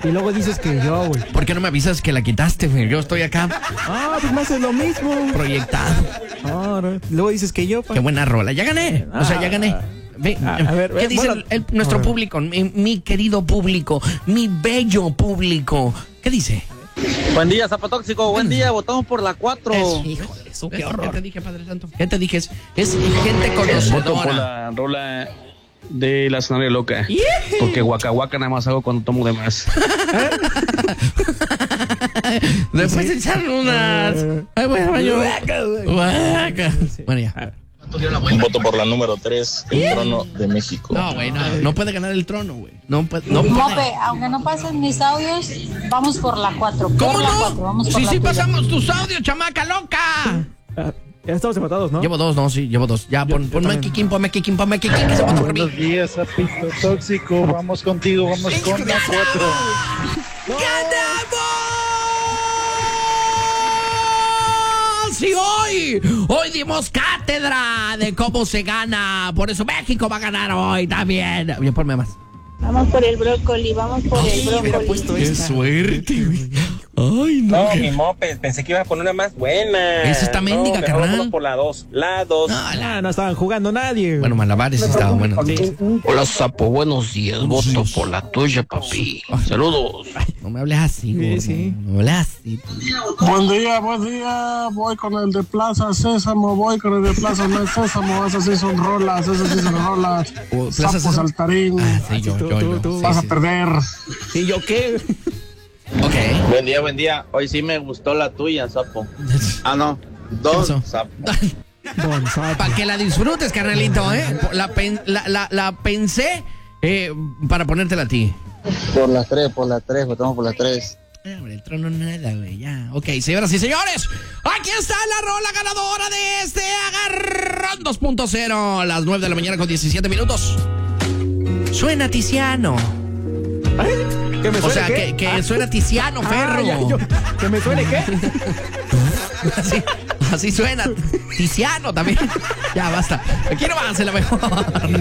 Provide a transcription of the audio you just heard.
Y luego dices que yo, güey. ¿Por qué no me avisas que la quitaste, güey? Yo estoy acá Pues me haces lo mismo. proyectado. No. Luego dices que yo, pa. Qué buena rola. Ya gané. O sea, ya gané. Ve, a ver, ¿qué dice bueno, nuestro a ver. público? Mi querido público, mi bello público. ¿Qué dice? Buen día, Zapatóxico. Buen día, votamos por la 4. Híjole, eso, qué horror. ¿Qué te dije, Padre Santo? ¿Qué te dije? Es gente Voto por conocedora. la rola de la zanahoria loca. Porque Waka Waka nada más hago cuando tomo de más. Después de echarle unas. Ay, voy al baño. Guaca. Bueno, ya. Voto por la número 3, el trono de México. No, güey, no puede ganar el trono, güey. No puede. Mope, aunque no pasen mis audios, vamos por la 4. ¿Cómo por la no? 4, vamos por Sí, la sí, tuya. pasamos tus audios, chamaca loca. Ya estamos empatados, ¿no? Llevo dos, no, sí, llevo dos. Ya, ponme Kikín, ponme Kikín, que se vota por mí. Buenos días, Zapito Tóxico. Vamos contigo, vamos con la 4. ¡Ganamos! Y hoy dimos cátedra de cómo se gana. Por eso México va a ganar hoy también. Oye, ponme más. Vamos por el brócoli, vamos por el brócoli. ¡Qué suerte, güey! ¡Ay, no! No, mi Mope, pensé que iba a poner una más buena. Esa está mendiga, mejor carnal. vámonos por la 2. La 2. No estaban jugando nadie. Bueno, malabares estaba bueno. Hola, Sapo, buenos días. Voto por la tuya, papi. Saludos. No me hables así, güey. Sí. No me hables así. Buen día. Voy con el de Plaza Sésamo, Esas sí son rolas, Plaza Sapo Sésamo. saltarín. Ah, sí, yo. tú. Sí, Vas a sí. perder. ¿Y yo qué? Ok. Buen día. Hoy sí me gustó la tuya, Sapo. Ah, no. ¿Qué pasó? Don Sapo. Don Sapo. Para que la disfrutes, carnalito, ¿eh? La pensé para ponértela a ti. Por la 3, votamos por la 3. Hombre, el trono nada, güey, ya. Ok, señoras y señores, aquí está la rola ganadora de este Agarrón 2.0. Las 9 de la mañana con 17 minutos. Suena Tiziano. ¿Que me O suene sea, qué? que suena Tiziano, Ferro. ¿Que me suene qué? Así suena. Tiziano también. Ya, basta. Aquí nomás se la mejor.